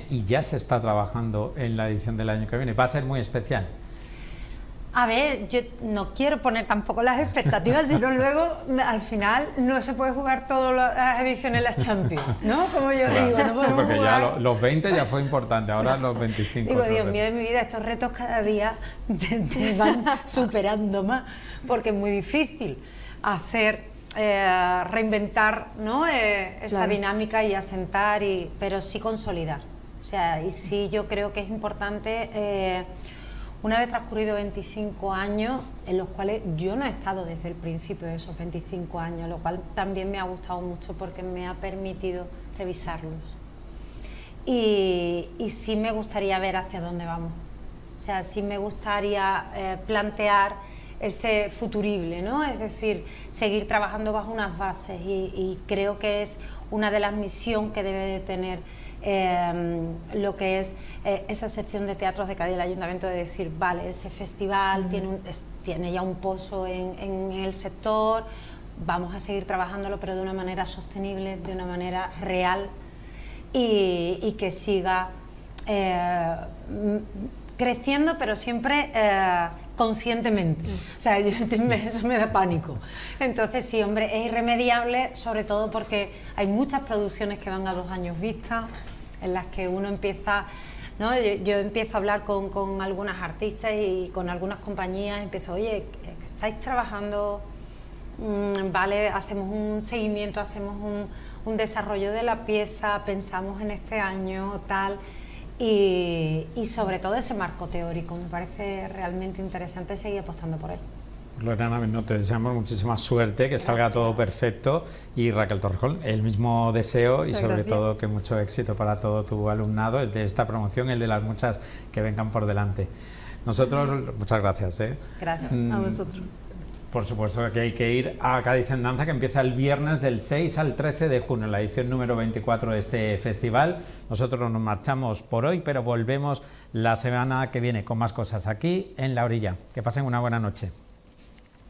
y ya se está trabajando en la edición del año que viene. Va a ser muy especial. A ver, yo no quiero poner tampoco las expectativas, sino luego al final no se puede jugar todas las ediciones de las Champions, ¿no? Como yo digo, no podemos porque jugar... ya los 20 ya fue importante, ahora los 25. Digo, Dios mío de mi vida, estos retos cada día te van superando más, porque es muy difícil hacer, reinventar, ¿no? Esa dinámica y asentar, pero sí consolidar. O sea, y sí yo creo que es importante... Una vez transcurrido 25 años, en los cuales yo no he estado desde el principio de esos 25 años, lo cual también me ha gustado mucho porque me ha permitido revisarlos. Y sí me gustaría ver hacia dónde vamos. O sea, sí me gustaría plantear ese futurible, ¿no? Es decir, seguir trabajando bajo unas bases y creo que es una de las misiones que debe de tener lo que es esa sección de teatros de Cádiz del Ayuntamiento, de decir, vale, ese festival tiene ya un pozo en el sector, vamos a seguir trabajándolo, pero de una manera sostenible, de una manera real y que siga creciendo, pero siempre conscientemente. O sea, eso me da pánico. Entonces, sí, hombre, es irremediable, sobre todo porque hay muchas producciones que van a 2 años vista, en las que uno empieza, ¿no? Yo empiezo a hablar con algunas artistas y con algunas compañías, empiezo, oye, ¿estáis trabajando? Vale, hacemos un seguimiento, hacemos un desarrollo de la pieza, pensamos en este año, tal... Y sobre todo ese marco teórico, me parece realmente interesante seguir apostando por él. Lorena, no, te deseamos muchísima suerte, que salga todo perfecto, y Raquel Torrejón, el mismo deseo y sobre todo que mucho éxito para todo tu alumnado, el de esta promoción, el de las muchas que vengan por delante. Nosotros, muchas gracias. Gracias a vosotros. Por supuesto que hay que ir a Cádiz en Danza, que empieza el viernes del 6 al 13 de junio, la edición número 24 de este festival. Nosotros nos marchamos por hoy, pero volvemos la semana que viene con más cosas aquí en La Orilla. Que pasen una buena noche.